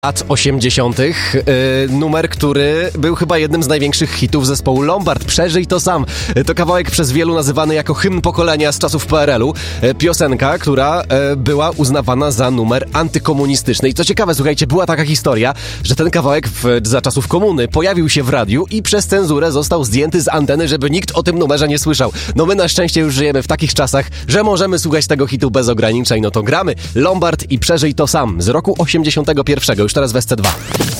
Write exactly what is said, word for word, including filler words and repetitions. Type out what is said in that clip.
lat osiemdziesiątych. Yy, numer, który był chyba jednym z największych hitów zespołu Lombard. Przeżyj to sam. Yy, to kawałek przez wielu nazywany jako hymn pokolenia z czasów P R L u. Yy, piosenka, która yy, była uznawana za numer antykomunistyczny. I co ciekawe, słuchajcie, była taka historia, że ten kawałek w, za czasów komuny pojawił się w radiu i przez cenzurę został zdjęty z anteny, żeby nikt o tym numerze nie słyszał. No my na szczęście już żyjemy w takich czasach, że możemy słuchać tego hitu bez ograniczeń. No to gramy Lombard i Przeżyj to sam z roku osiemdziesiątego pierwszego. Już teraz w S C dwa.